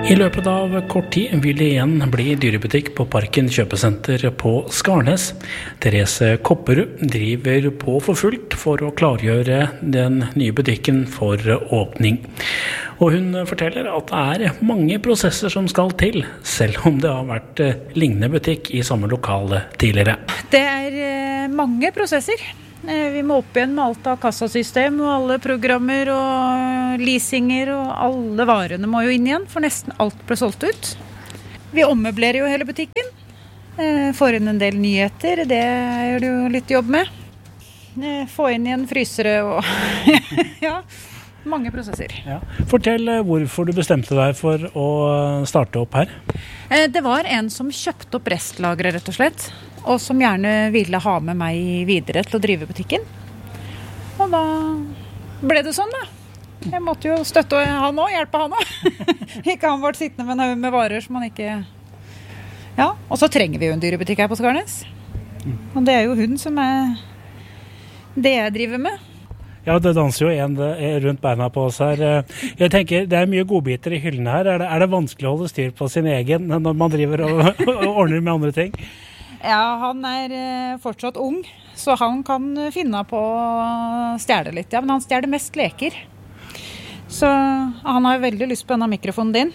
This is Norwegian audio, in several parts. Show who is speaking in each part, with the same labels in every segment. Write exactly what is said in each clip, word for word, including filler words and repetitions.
Speaker 1: I løpet av kort tid vil det igjen bli dyrebutikk på Parken kjøpesenter på Skarnes. Therese Kopperud driver på for fullt for å klargjøre den nye butikken for åpning. Og hun forteller at det er mange prosesser som skal til, selv om det har vært lignende butikk i samme lokale tidligere.
Speaker 2: Det er mange prosesser. Vi må opp igjen med alt av kassasystem og alle programmer og leasinger og alle varene må jo inn igjen, for nesten alt ble solgt ut. Vi ommøblerer jo hele butikken. Får inn en del nyheter, det er det jo litt jobb med. Få inn igjen frysere og ja, mange prosesser.
Speaker 1: Ja. Fortell hvorfor du bestemte deg for å starte opp her.
Speaker 2: Det var en som kjøpte opp restlageret rett og slett, og som gjerne ville ha med meg videre til å drive butikken. Og da ble det sånn da. Jeg måtte jo støtte han også, hjelpe han også. Ikke han ble sittende med en haug med varer som han ikke... Ja, og så trenger vi jo en dyrebutikk her på Skarnes. Og det er jo hun som er det jeg driver med.
Speaker 1: Ja, det danser jo en rundt beina på oss her. Jeg tenker, det er mye godbiter i hyllene her. Er det, er det vanskelig å holde styr på sin egen når man driver og, og ordner med andre ting?
Speaker 2: Ja, han er fortsatt ung, så han kan finne på å stjele litt. Ja, men han stjeler mest leker. Så han har veldig lyst på denne mikrofonen din.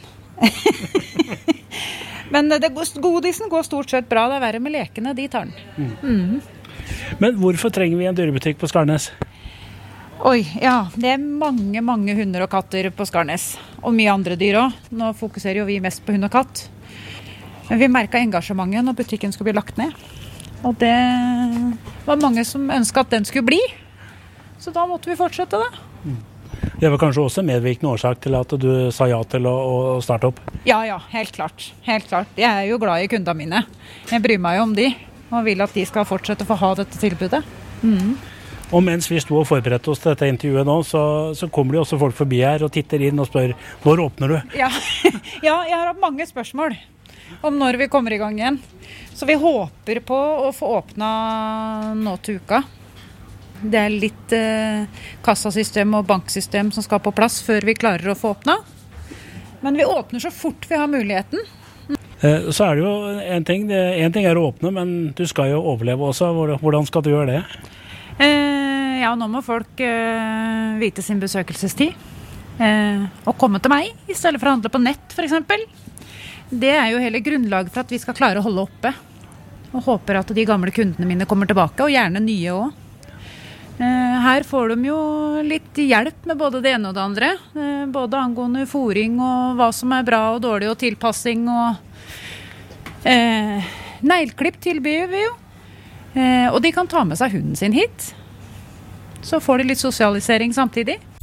Speaker 2: Men det, godisen går stort sett bra. Det er verre med lekene, de tar den. Mm. Mm.
Speaker 1: Men hvorfor trenger vi en dyrebutikk på Skarnes?
Speaker 2: Oi, ja, det er mange, mange hunder og katter på Skarnes. Og mye andre dyr også. Nå fokuserer jo vi mest på hund og katt. Men vi merket engasjementet når butikken skulle bli lagt ned. Og det var mange som ønsket at den skulle bli. Så da måtte vi fortsette da.
Speaker 1: Mm. Det var kanskje også en medvirkende årsak til at du sa ja til å, å starte opp?
Speaker 2: Ja, ja, helt klart. Helt klart. Jeg er jo glad i kundene mine. Jeg bryr meg jo om de, og vil at de skal fortsette å få ha dette tilbudet. Mm.
Speaker 1: Og mens vi sto og forberedte oss til dette intervjuet nå, så, så kommer det også folk forbi her og titter inn og spør, når åpner du?
Speaker 2: Ja, ja, jeg har hatt mange spørsmål om når vi kommer i gang igjen. Så vi håper på å få åpnet nå til uka. Det er litt eh, kassasystem og banksystem som skal på plass før vi klarer å få åpnet. Men vi åpner så fort vi har muligheten.
Speaker 1: Eh, så er det jo en ting, en ting er å åpne, men du skal jo overleve også. Hvordan skal du gjøre det?
Speaker 2: Eh, ja, nå må folk eh, vite sin besøkelsestid. Eh, og komme til meg i stedet for å handle på nett, for eksempel. Det er jo hele grunnlaget for at vi skal klare å holde oppe. Og håper at de gamle kundene mine kommer tilbake, og gjerne nye også. Her får de jo litt hjelp med både det ene og det andre. Både angående fôring og hva som er bra og dårlig og tilpassing. Og eh, neglklipp tilbyr vi jo. Eh, og de kan ta med seg hunden sin hit. Så får de litt sosialisering samtidig.